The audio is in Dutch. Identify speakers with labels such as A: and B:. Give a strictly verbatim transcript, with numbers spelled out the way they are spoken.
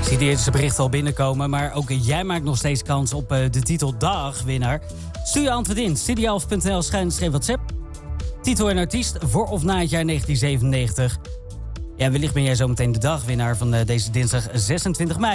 A: Zie de eerste berichten al binnenkomen, maar ook jij maakt nog steeds kans op uh, de titel Dagwinnaar. Stuur je antwoord in, studioalf punt n l schuinstreep WhatsApp. Titel en artiest voor of na het jaar negentien zevenennegentig. Ja, wellicht ben jij zometeen de dagwinnaar van uh, deze dinsdag zesentwintig mei.